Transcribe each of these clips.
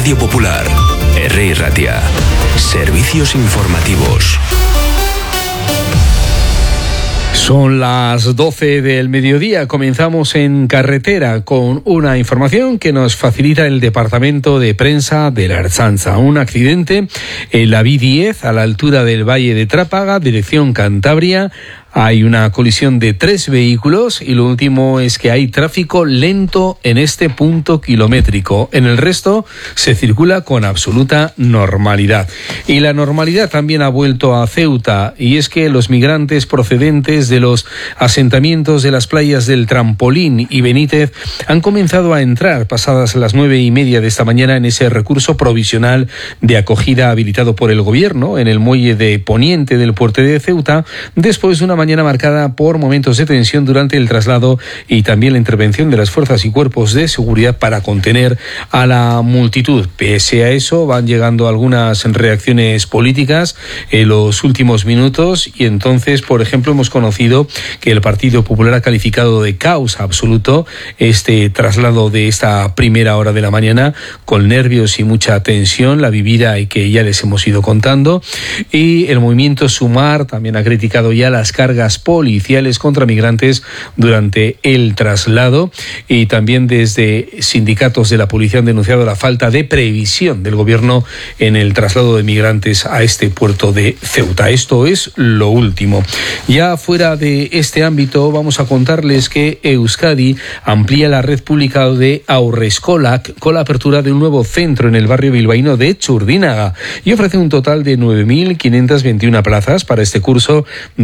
Radio Popular, Herri Ratia. Servicios informativos. Son las 12 del mediodía. Comenzamos en carretera con una información que nos facilita el Departamento de Prensa de la Ertzaintza. Un accidente en la B10 a la altura del Valle de Trápaga, dirección Cantabria. Hay una colisión de 3 vehículos y lo último es que hay tráfico lento en este punto kilométrico. En el resto se circula con absoluta normalidad. Y la normalidad también ha vuelto a Ceuta, y es que los migrantes procedentes de los asentamientos de las playas del Trampolín y Benítez han comenzado a entrar pasadas las 9:30 de esta mañana en ese recurso provisional de acogida habilitado por el Gobierno en el muelle de Poniente del puerto de Ceuta, después de una mañana marcada por momentos de tensión durante el traslado y también la intervención de las fuerzas y cuerpos de seguridad para contener a la multitud. Pese a eso, van llegando algunas reacciones políticas en los últimos minutos, y entonces, por ejemplo, hemos conocido que el Partido Popular ha calificado de caos absoluto este traslado de esta primera hora de la mañana, con nervios y mucha tensión, la vivida y que ya les hemos ido contando. Y el movimiento Sumar también ha criticado ya las cargas policiales contra migrantes durante el traslado, y también desde sindicatos de la policía han denunciado la falta de previsión del Gobierno en el traslado de migrantes a este puerto de Ceuta. Esto es lo último. Ya fuera de este ámbito, vamos a contarles que Euskadi amplía la red pública de Haurreskolak con la apertura de un nuevo centro en el barrio bilbaíno de Txurdinaga, y ofrece un total de 9.521 plazas para este curso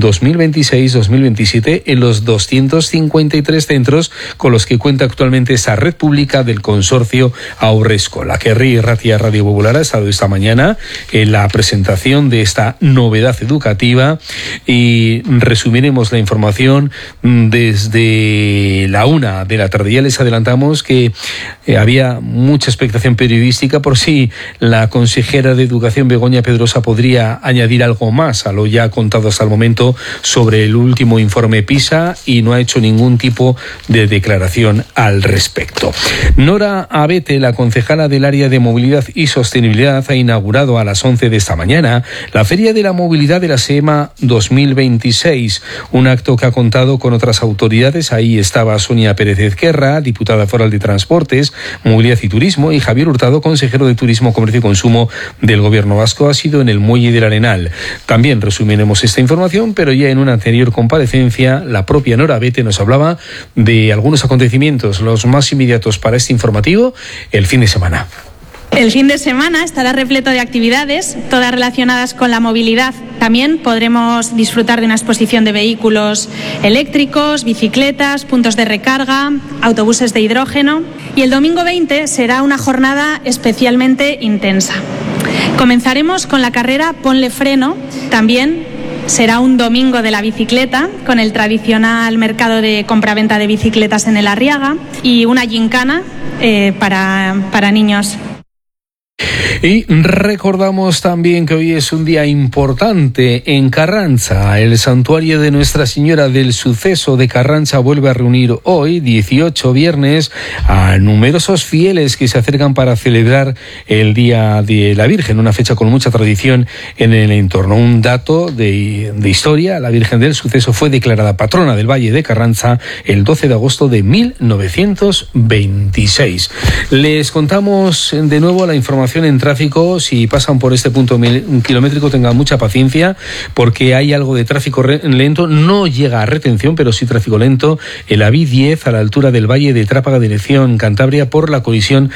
2026-2027 en los 253 centros con los que cuenta actualmente esa red pública del consorcio Haurreskolak. Herri Ratia Radio Popular ha estado esta mañana en la presentación de esta novedad educativa, y resumiremos la información desde la 1 de la tarde. Ya les adelantamos que había mucha expectación periodística por si la consejera de Educación, Begoña Pedrosa, podría añadir algo más a lo ya contado hasta el momento sobre el último informe PISA, y no ha hecho ningún tipo de declaración al respecto. Nora Abete, la concejala del área de movilidad y sostenibilidad, ha inaugurado a las 11 de esta mañana la Feria de la Movilidad de la SEMA 2026, un acto que ha contado con otras autoridades. Ahí estaba Sonia Pérez Ezquerra, diputada foral de Transportes, Movilidad y Turismo, y Javier Hurtado, consejero de Turismo, Comercio y Consumo del Gobierno vasco. Ha sido en el Muelle del Arenal. También resumiremos esta información, pero ya en una anterior comparecencia, la propia Nora Abete nos hablaba de algunos acontecimientos, los más inmediatos para este informativo, el fin de semana. El fin de semana estará repleto de actividades, todas relacionadas con la movilidad. También podremos disfrutar de una exposición de vehículos eléctricos, bicicletas, puntos de recarga, autobuses de hidrógeno. Y el domingo 20 será una jornada especialmente intensa. Comenzaremos con la carrera Ponle Freno. También será un domingo de la bicicleta, con el tradicional mercado de compraventa de bicicletas en el Arriaga, y una gincana para niños. Y recordamos también que hoy es un día importante en Carranza. El santuario de Nuestra Señora del Suceso de Carranza vuelve a reunir hoy, 18 viernes, a numerosos fieles que se acercan para celebrar el Día de la Virgen, una fecha con mucha tradición en el entorno. Un dato de historia: la Virgen del Suceso fue declarada patrona del Valle de Carranza el 12 de agosto de 1926. Les contamos de nuevo la información en tráfico. Si pasan por este punto kilométrico, tengan mucha paciencia, porque hay algo de tráfico lento. No llega a retención, pero sí tráfico lento en la B10 a la altura del Valle de Trápaga, dirección Cantabria, por la colisión